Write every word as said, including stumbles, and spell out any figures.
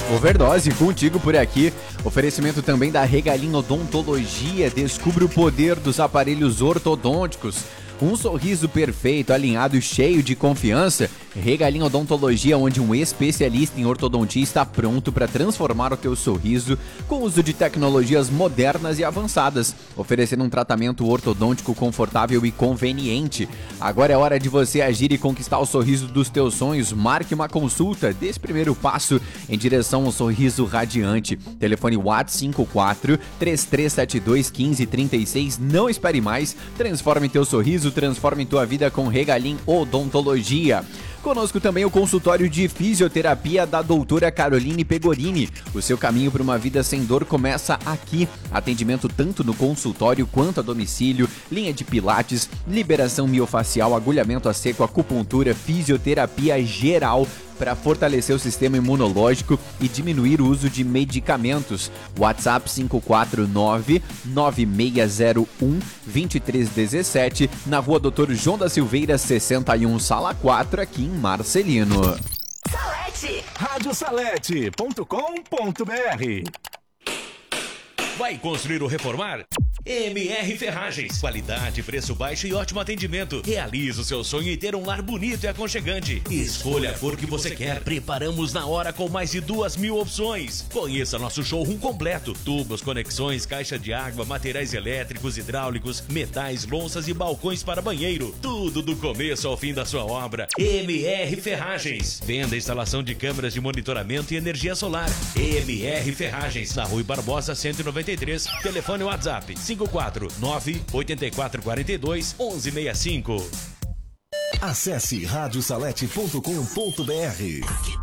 Overdose contigo por aqui. Oferecimento também da Regalim Odontologia. Descubra o poder dos aparelhos ortodônticos. Um sorriso perfeito, alinhado e cheio de confiança. Regalim Odontologia, onde um especialista em ortodontia está pronto para transformar o teu sorriso com o uso de tecnologias modernas e avançadas, oferecendo um tratamento ortodôntico confortável e conveniente. Agora é hora de você agir e conquistar o sorriso dos teus sonhos. Marque uma consulta, dê esse primeiro passo em direção ao sorriso radiante. Telefone WhatsApp cinco quatro, três três sete dois, um cinco três seis. Não espere mais, transforme teu sorriso, transforme tua vida com Regalim Odontologia. Conosco também o consultório de fisioterapia da doutora Caroline Pegorini. O seu caminho para uma vida sem dor começa aqui. Atendimento tanto no consultório quanto a domicílio, linha de pilates, liberação miofacial, agulhamento a seco, acupuntura, fisioterapia geral para fortalecer o sistema imunológico e diminuir o uso de medicamentos. WhatsApp cinco quatro nove, nove seis zero um, dois três um sete, na rua doutor João da Silveira, sessenta e um, sala quatro, aqui em Marcelino. Salete! rádio salete ponto com ponto br. Vai construir ou reformar? M R Ferragens. Qualidade, preço baixo e ótimo atendimento. Realize o seu sonho em ter um lar bonito e aconchegante. Escolha a cor que você quer. Preparamos na hora com mais de duas mil opções. Conheça nosso showroom completo. Tubos, conexões, caixa de água, materiais elétricos, hidráulicos, metais, louças e balcões para banheiro. Tudo do começo ao fim da sua obra. M R Ferragens. Venda e instalação de câmeras de monitoramento e energia solar. M R Ferragens. Na Rui Barbosa cento e noventa e três. Telefone WhatsApp cinco quatro nove, oito quatro quatro dois, um um seis cinco. Acesse rádio salete ponto com ponto br.